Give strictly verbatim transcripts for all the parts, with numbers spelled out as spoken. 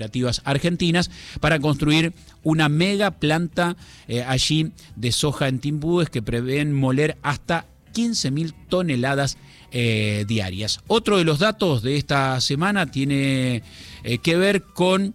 cooperativas argentinas para construir una mega planta eh, allí de soja en Timbúes que prevén moler hasta quince mil toneladas eh, diarias. Otro de los datos de esta semana tiene eh, que ver con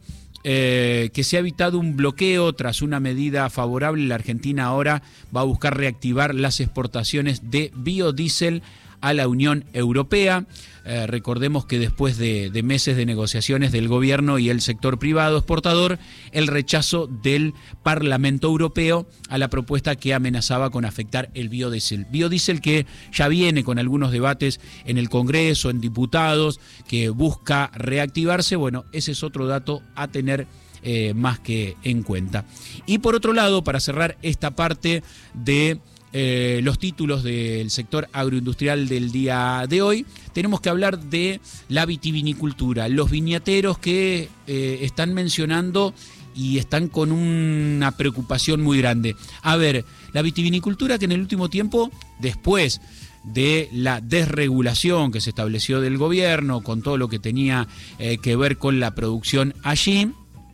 eh, que se ha evitado un bloqueo tras una medida favorable. La Argentina ahora va a buscar reactivar las exportaciones de biodiesel a la Unión Europea. Eh, recordemos que después de, de meses de negociaciones del gobierno y el sector privado exportador, el rechazo del Parlamento Europeo a la propuesta que amenazaba con afectar el biodiesel. Biodiesel que ya viene con algunos debates en el Congreso, en diputados, que busca reactivarse. Bueno, ese es otro dato a tener eh, más que en cuenta. Y por otro lado, para cerrar esta parte de Eh, los títulos del sector agroindustrial del día de hoy, tenemos que hablar de la vitivinicultura, los viñateros que eh, están mencionando y están con una preocupación muy grande. A ver, la vitivinicultura que en el último tiempo, después de la desregulación que se estableció del gobierno, con todo lo que tenía eh, que ver con la producción allí,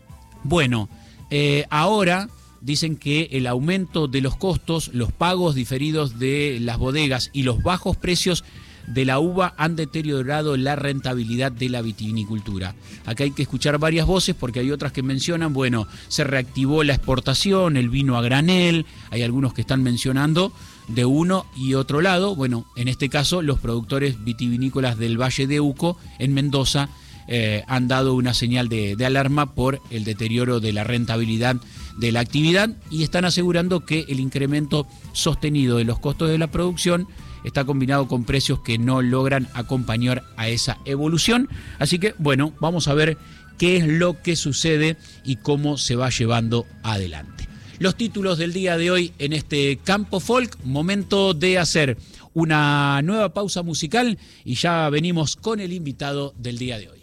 bueno, eh, ahora dicen que el aumento de los costos, los pagos diferidos de las bodegas y los bajos precios de la uva han deteriorado la rentabilidad de la vitivinicultura. Acá hay que escuchar varias voces porque hay otras que mencionan, bueno, se reactivó la exportación, el vino a granel, hay algunos que están mencionando de uno y otro lado. Bueno, en este caso los productores vitivinícolas del Valle de Uco, en Mendoza, eh, han dado una señal de, de alarma por el deterioro de la rentabilidad de la actividad y están asegurando que el incremento sostenido de los costos de la producción está combinado con precios que no logran acompañar a esa evolución. Así que, bueno, vamos a ver qué es lo que sucede y cómo se va llevando adelante. Los títulos del día de hoy en este Campo Folk. Momento de hacer una nueva pausa musical y ya venimos con el invitado del día de hoy.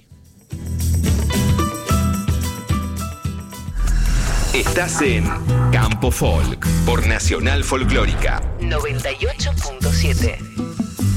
Estás en Campo Folk por Nacional Folclórica noventa y ocho punto siete.